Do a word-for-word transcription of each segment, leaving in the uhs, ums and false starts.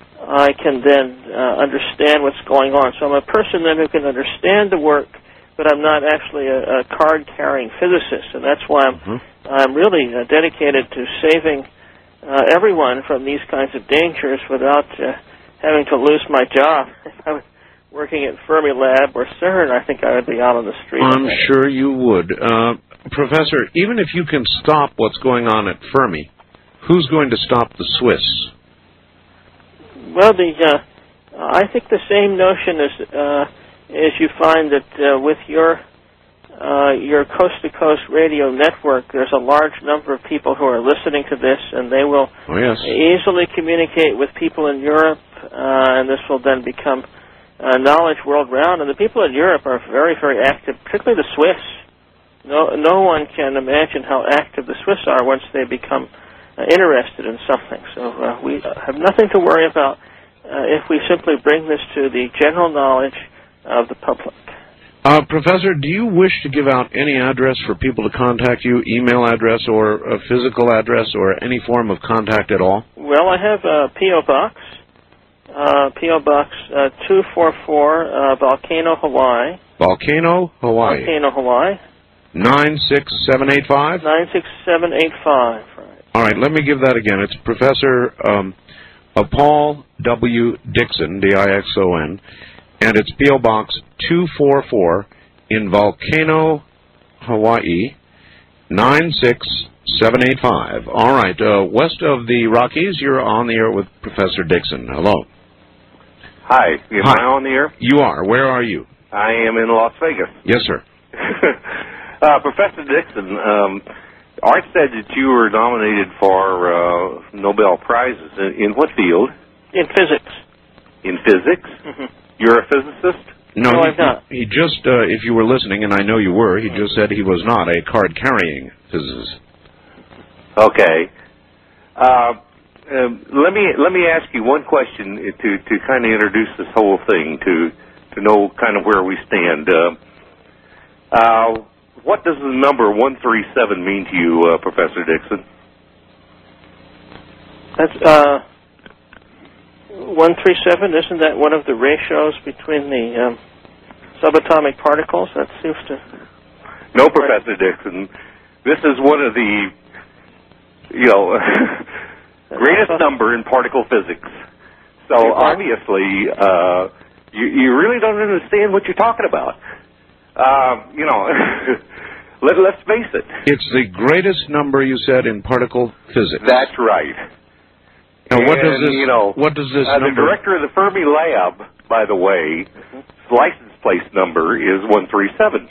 I can then uh, understand what's going on. So I'm a person then who can understand the work, but I'm not actually a, a card-carrying physicist, and that's why I'm, mm-hmm. I'm really uh, dedicated to saving uh, everyone from these kinds of dangers without uh, having to lose my job. If I was working at Fermilab or CERN, I think I would be out on the street. I'm sure you would. Uh, Professor, even if you can stop what's going on at Fermi, who's going to stop the Swiss? Well, the uh, I think the same notion is uh, is you find that uh, with your uh, your coast-to-coast radio network, there's a large number of people who are listening to this, and they will oh, yes. easily communicate with people in Europe, uh, and this will then become uh, knowledge world round. And the people in Europe are very, very active, particularly the Swiss. No, no one can imagine how active the Swiss are once they become Uh, interested in something. So uh, we have nothing to worry about uh, if we simply bring this to the general knowledge of the public. Uh, Professor, do you wish to give out any address for people to contact you, email address or a physical address or any form of contact at all? Well, I have a P O Box, uh, P O Box uh, two four four, uh, Volcano, Hawaii. Volcano, Hawaii. Volcano, Hawaii. nine six seven eight five? nine six seven eight five, right. All right, let me give that again. It's Professor um, uh, Paul W. Dixon, D I X O N, and it's P O Box two four four in Volcano, Hawaii, nine six seven eight five. All right, uh, west of the Rockies, you're on the air with Professor Dixon. Hello. Hi, am Hi. I on the air? You are. Where are you? I am in Las Vegas. Yes, sir. uh, Professor Dixon, um, Art said that you were nominated for uh, Nobel Prizes. In, in what field? In physics. In physics? Mm-hmm. You're a physicist? No, no I'm he, not. He just, uh, if you were listening, and I know you were, he just said he was not a card-carrying physicist. Okay. Uh, um, let me let me ask you one question to to kind of introduce this whole thing to to know kind of where we stand. Uh, uh, What does the number one three seven mean to you, uh, Professor Dixon? That's uh, one three seven. Isn't that one of the ratios between the um, subatomic particles? That seems to... No, Professor Dixon. This is one of the, you know, greatest number in particle physics. So obviously, uh, you, you really don't understand what you're talking about. Uh, you know, let, let's face it. It's the greatest number, you said, in particle physics. That's right. Now, what and, does this? You know, what does this uh, number? The director of the Fermi Lab, by the way, mm-hmm. his license plate number is one three seven,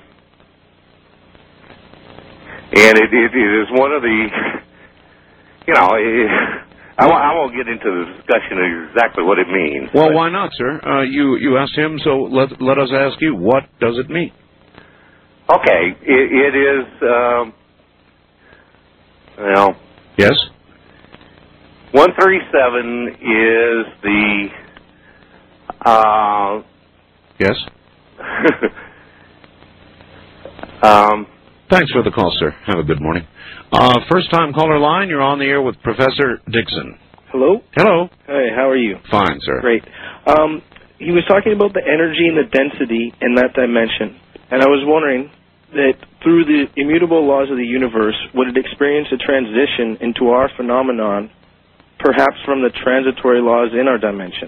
and it, it, it is one of the, you know. It, I won't, I won't get into the discussion of exactly what it means. Well, why not, sir? Uh, you you asked him, so let let us ask you, what does it mean? Okay, it, it is, um, well... Yes? one three seven is the, uh... Yes? um... Thanks for the call, sir. Have a good morning. Uh, first-time caller line, you're on the air with Professor Dixon. Hello? Hello. Hey, how are you? Fine, sir. Great. Um, he was talking about the energy and the density in that dimension. And I was wondering that through the immutable laws of the universe, would it experience a transition into our phenomenon, perhaps from the transitory laws in our dimension?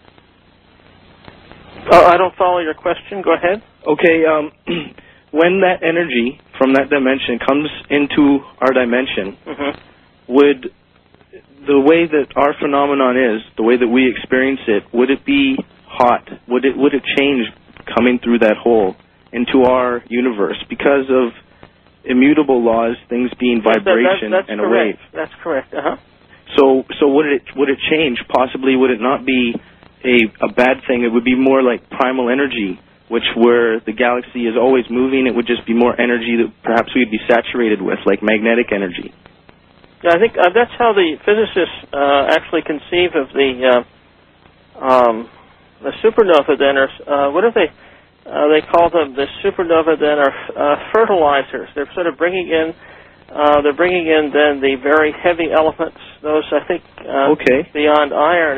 Oh, I don't follow your question. Go ahead. Okay, um, when that energy from that dimension comes into our dimension, mm-hmm. would the way that our phenomenon is, the way that we experience it, would it be hot? Would it would it change coming through that hole into our universe because of immutable laws, things being vibration that, that, that's and correct. a wave? That's correct. Uh huh. So so would it would it change? Possibly would it not be a a bad thing? It would be more like primal energy, which where the galaxy is always moving. It would just be more energy that perhaps we'd be saturated with, like magnetic energy. Yeah, I think uh, that's how the physicists uh, actually conceive of the uh, um, the supernova. Then, or uh, what do they uh, they call them? The supernova then are uh, fertilizers. They're sort of bringing in uh, they're bringing in then the very heavy elements. Those I think uh, okay. beyond iron.